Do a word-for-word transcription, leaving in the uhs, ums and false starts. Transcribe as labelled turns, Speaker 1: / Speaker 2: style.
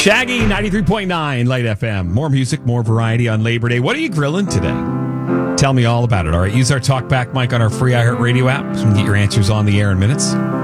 Speaker 1: Shaggy, ninety-three point nine Light F M. More music, more variety on Labor Day. What are you grilling today? Tell me all about it. All right, use our talkback mic on our free iHeartRadio app so we can get your answers on the air in minutes.